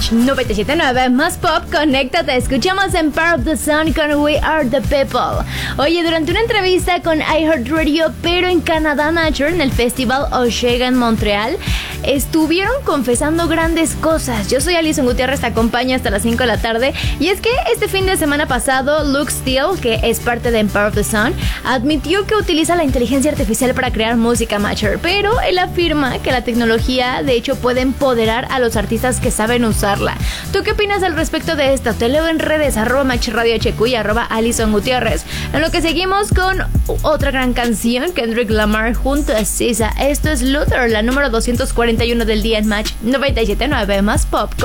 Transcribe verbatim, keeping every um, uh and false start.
Match noventa y siete punto nueve más pop, conéctate. Escuchamos Empire of the Sun con We Are the People. Oye, durante una entrevista con iHeartRadio, pero en Canadá, Nature, en el festival Osheaga en Montreal, estuvieron confesando grandes cosas. Yo soy Alison Gutiérrez, te acompaño hasta las cinco de la tarde. Y es que este fin de semana pasado, Luke Steele, que es parte de Empire of the Sun, admitió que utiliza la inteligencia artificial para crear música, Matcher, pero él afirma que la tecnología de hecho puede empoderar a los artistas que saben usarla. ¿Tú qué opinas al respecto de esto? Te leo en redes, arroba Match Radio H Q y arroba Alison Gutiérrez. En lo que seguimos con otra gran canción, Kendrick Lamar junto a S Z A. Esto es Luther, la número doscientos cuarenta y uno del día en Match noventa y siete punto nueve más pop.